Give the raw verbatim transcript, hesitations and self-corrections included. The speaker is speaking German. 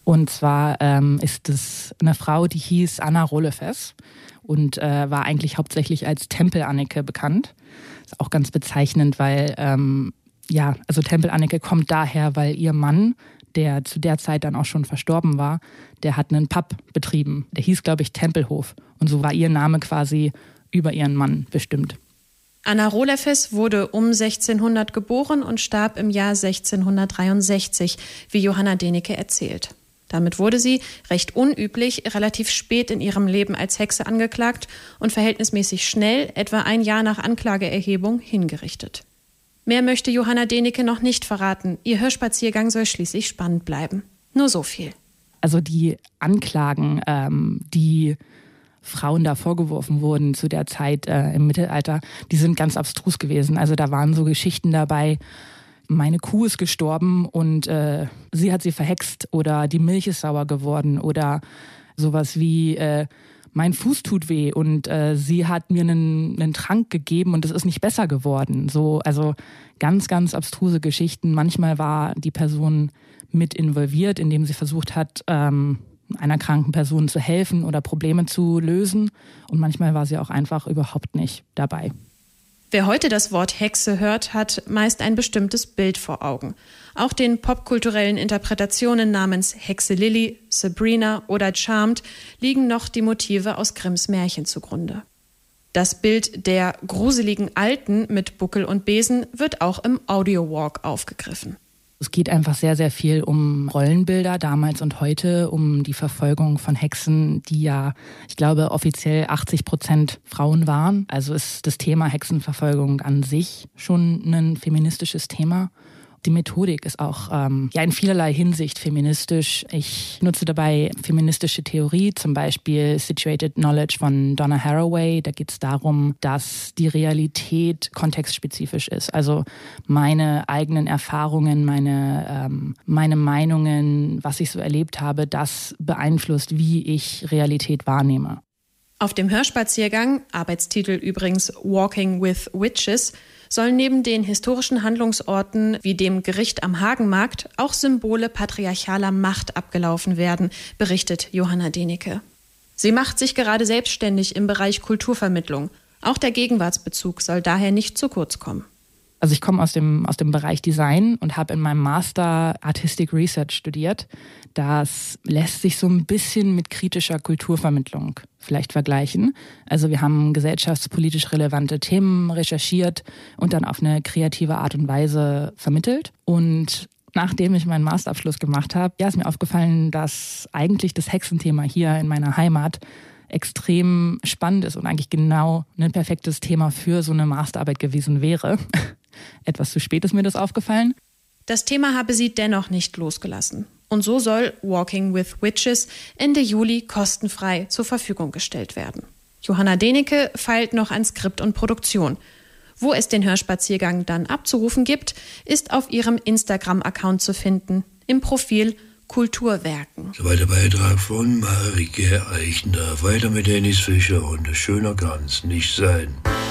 Und zwar ähm, ist es eine Frau, die hieß Anna Rolefes und äh, war eigentlich hauptsächlich als Tempel-Anneke bekannt. Ist auch ganz bezeichnend, weil ähm, ja, also Tempel-Anneke kommt daher, weil ihr Mann, der zu der Zeit dann auch schon verstorben war, der hat einen Pub betrieben. Der hieß, glaube ich, Tempelhof. Und so war ihr Name quasi über ihren Mann bestimmt. Anna Rolefes wurde um sechzehnhundert geboren und starb im Jahr sechzehnhundertdreiundsechzig, wie Johanna Denike erzählt. Damit wurde sie, recht unüblich, relativ spät in ihrem Leben als Hexe angeklagt und verhältnismäßig schnell, etwa ein Jahr nach Anklageerhebung, hingerichtet. Mehr möchte Johanna Denike noch nicht verraten. Ihr Hörspaziergang soll schließlich spannend bleiben. Nur so viel. Also die Anklagen, ähm, die Frauen da vorgeworfen wurden zu der Zeit äh, im Mittelalter, die sind ganz abstrus gewesen. Also da waren so Geschichten dabei, meine Kuh ist gestorben und äh, sie hat sie verhext oder die Milch ist sauer geworden oder sowas wie äh, mein Fuß tut weh und äh, sie hat mir einen, einen Trank gegeben und es ist nicht besser geworden. So, also ganz, ganz abstruse Geschichten. Manchmal war die Person mit involviert, indem sie versucht hat, ähm, einer kranken Person zu helfen oder Probleme zu lösen. Und manchmal war sie auch einfach überhaupt nicht dabei. Wer heute das Wort Hexe hört, hat meist ein bestimmtes Bild vor Augen. Auch den popkulturellen Interpretationen namens Hexe Lilly, Sabrina oder Charmed liegen noch die Motive aus Grimms Märchen zugrunde. Das Bild der gruseligen Alten mit Buckel und Besen wird auch im Audiowalk aufgegriffen. Es geht einfach sehr, sehr viel um Rollenbilder damals und heute, um die Verfolgung von Hexen, die ja, ich glaube, offiziell achtzig Prozent Frauen waren. Also ist das Thema Hexenverfolgung an sich schon ein feministisches Thema. Die Methodik ist auch ähm, ja in vielerlei Hinsicht feministisch. Ich nutze dabei feministische Theorie, zum Beispiel Situated Knowledge von Donna Haraway. Da geht es darum, dass die Realität kontextspezifisch ist. Also meine eigenen Erfahrungen, meine, ähm, meine Meinungen, was ich so erlebt habe, das beeinflusst, wie ich Realität wahrnehme. Auf dem Hörspaziergang, Arbeitstitel übrigens Walking with Witches, sollen neben den historischen Handlungsorten wie dem Gericht am Hagenmarkt auch Symbole patriarchaler Macht abgelaufen werden, berichtet Johanna Denike. Sie macht sich gerade selbstständig im Bereich Kulturvermittlung. Auch der Gegenwartsbezug soll daher nicht zu kurz kommen. Also ich komme aus dem, aus dem Bereich Design und habe in meinem Master Artistic Research studiert. Das lässt sich so ein bisschen mit kritischer Kulturvermittlung vielleicht vergleichen. Also wir haben gesellschaftspolitisch relevante Themen recherchiert und dann auf eine kreative Art und Weise vermittelt. Und nachdem ich meinen Masterabschluss gemacht habe, ja, ist mir aufgefallen, dass eigentlich das Hexenthema hier in meiner Heimat extrem spannend ist und eigentlich genau ein perfektes Thema für so eine Masterarbeit gewesen wäre. Etwas zu spät ist mir das aufgefallen. Das Thema habe sie dennoch nicht losgelassen. Und so soll Walking with Witches Ende Juli kostenfrei zur Verfügung gestellt werden. Johanna Denike feilt noch an Skript und Produktion. Wo es den Hörspaziergang dann abzurufen gibt, ist auf ihrem Instagram-Account zu finden, im Profil Kulturwerken. Soweit der Beitrag von Marike Eichner. Weiter mit Dennis Fischer und Schöner kann's nicht sein.